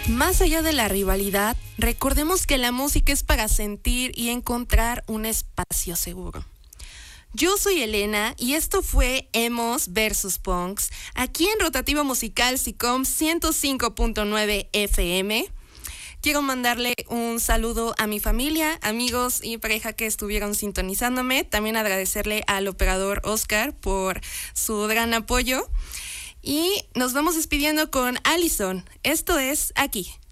Más allá de la rivalidad, recordemos que la música es para sentir y encontrar un espacio seguro. Yo soy Elena y esto fue Emos versus Punks, aquí en Rotativo Musical SICOM 105.9 FM. Quiero mandarle un saludo a mi familia, amigos y pareja que estuvieron sintonizándome. También agradecerle al operador Oscar por su gran apoyo. Y nos vamos despidiendo con Allison. Esto es Aquí.